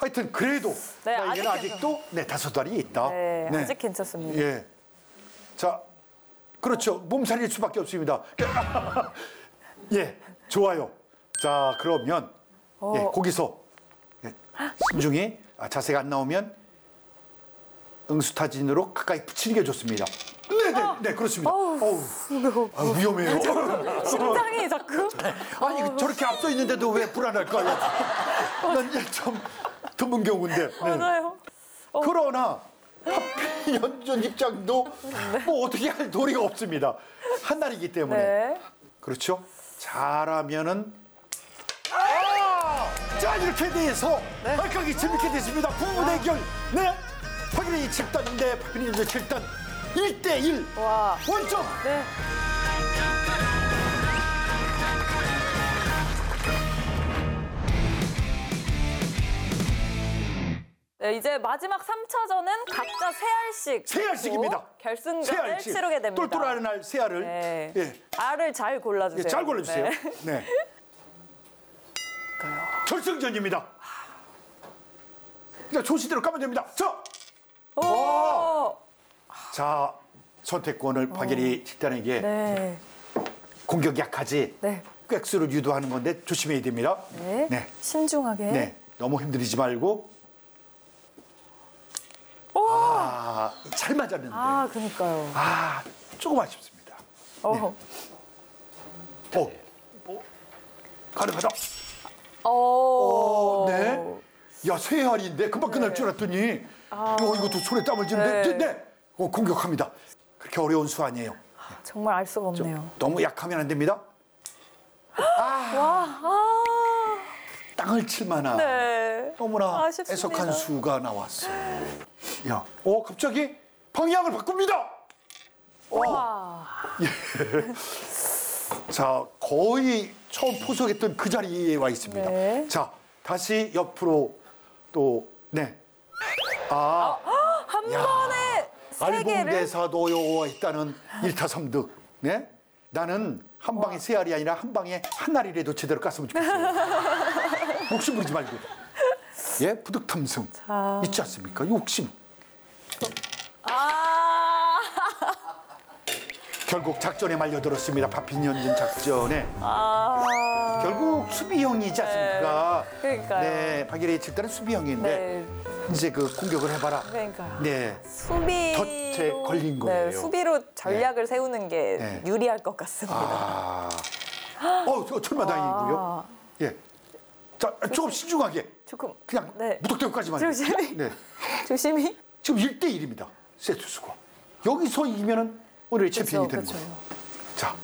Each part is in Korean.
하여튼 그래도 네, 나에게는 아직도 네, 5알이 있다. 네, 아직 괜찮습니다. 예. 자, 그렇죠. 몸살일 수밖에 없습니다. 예, 좋아요. 자, 그러면 예, 거기서 예, 신중히 자세가 안 나오면 응수타진으로 가까이 붙이는 게 좋습니다. 네, 그렇습니다. 위험해요. 심장이 자꾸. 아니, 저렇게 앞서 있는데도 왜 불안할까요? 난 참 드문 경우인데. 네. 맞아요. 그러나 하필 연준 입장도 뭐 어떻게 할 도리가 없습니다. 한 날이기 때문에. 네. 그렇죠? 잘하면은 자, 이렇게 돼서 알까기 재밌게 됐습니다. 부부 대결. 네. 파기리 7단인데 파기리 연준 7단 1대1 와. 원점. 네. 네, 이제 마지막 3차전은 각자 3알씩. 3알씩입니다. 결승전을 치르게 됩니다. 똘똘한 알 3알을. 네. 예. 알을 잘 골라주세요. 예, 잘 골라주세요. 네. 네. 결승전입니다. 자, 조시대로 까면 됩니다. 자, 오! 자, 선택권을 파기리 7단에게 네. 공격 약하지. 네. 꽥스를 유도하는 건데 조심해야 됩니다. 네. 네. 신중하게. 네. 너무 힘들이지 말고. 오! 잘 맞았는데. 그니까요. 조금 아쉽습니다. 가능하다. 네. 야, 3알인데 금방 끝날 줄 알았더니 이것도 손에 땀을 쥐는데 네. 공격합니다. 그렇게 어려운 수 아니에요. 정말 알 수가 없네요. 너무 약하면 안 됩니다. 땅을 칠 만한 네. 너무나 아쉽습니다. 애석한 수가 나왔어요. 야, 갑자기 방향을 바꿉니다. 와. 자, 거의 처음 포석했던 그 자리에 와 있습니다. 네. 자, 다시 옆으로 또 네. 한 번에 3개를. 알봉대사도 있다는 1타 3득. 네? 나는 한 방에 3알이 아니라 한 방에 한 알이라도 제대로 깠으면 좋겠어요. 욕심 부리지 말고. 예, 부득탐승. 있지 않습니까? 욕심. 결국 작전에 말려들었습니다. 파핀연준 작전에. 결국 수비형이지 않습니까? 그러니까요. 네, 파기리 7단은 수비형인데 이제 그 공격을 해봐라. 그러니까요. 네. 수비로 덫에 걸린 거예요. 수비로 전략을 세우는 게 유리할 것 같습니다. 천만 다행이고요. 예. 자, 조금 신중하게. 조금. 그냥 무턱대고까지 말고. 조심히. 네. 조심히. 지금 1대1입니다. 세트 수가. 여기서 이기면은 오늘의 챔피언이 되는 거예요. 자,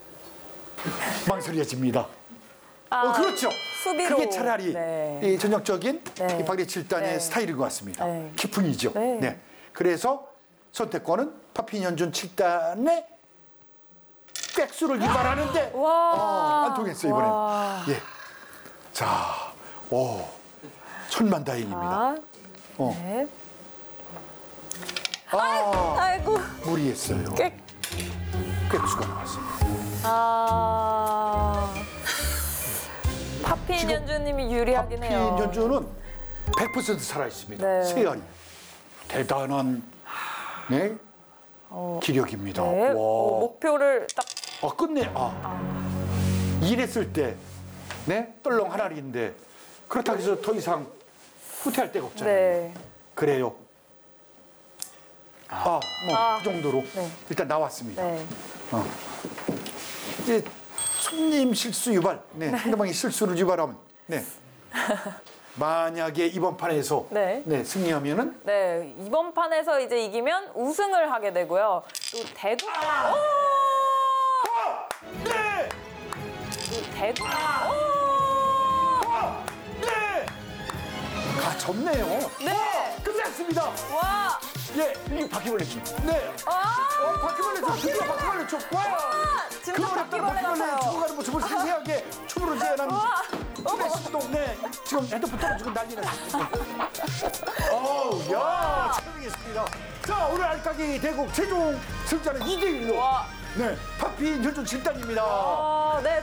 망설여집니다. 그렇죠. 수비로. 그게 차라리 이 전형적인 이 파기리 7단의 스타일인 것 같습니다. 기풍이죠. 네. 그래서 선택권은 파핀연준 7단의 꽥수를 유발하는데 안 통했어요, 이번엔. 예. 자, 천만다행입니다. 네. 아이고. 무리했어요. 꽥수가 나왔습니다. 파핀 연주님이 유리하긴 해요. 파핀 연주는 100% 살아있습니다. 네. 3알이. 대단한 기력입니다. 네. 와. 목표를 딱. 끝내. 일했을 때, 똘렁 한 알인데, 그렇다고 해서 더 후퇴할 데가 없잖아요. 네. 그래요. 그 정도로 일단 나왔습니다. 네. 이제 손님 실수 유발, 상대방이 실수를 유발하면, 만약에 이번 판에서 승리하면은 이번 판에서 이제 이기면 우승을 하게 되고요. 또 대구. 대구. 접네요. 네. 끝났습니다. 와. 예, 이게 바퀴벌레죠. 네. 바퀴벌레죠. 드디어 바퀴벌레죠. 와. 진짜 바퀴벌레 같아요. 죽어가는 모습을 생생하게 춤으로 재현하는 플래시도. 지금 핸드폰 떨어지고 난리 났습니다. 야, 촬영했습니다. 자, 오늘 알까기 대국 최종 승자는 2대1로. 파핀 연준 7단입니다.